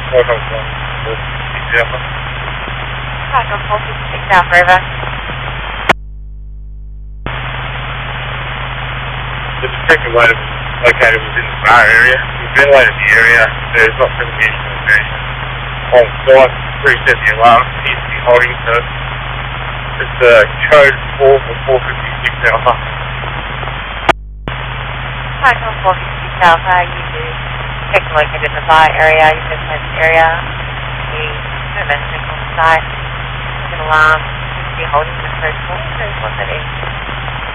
Welcome from the Alpha. Welcome, 456 Alpha, over. The detector light located within the bar area. We've ventilated the area. There's not been any communication on site. Reset the alarm. It needs to be holding, so it's code 4 for 456 Alpha. Welcome, 456 Alpha. You do detector located in the bar area, you ventilated the area. We do a message on the site. An alarm needs to be holding the code 4. So what that is.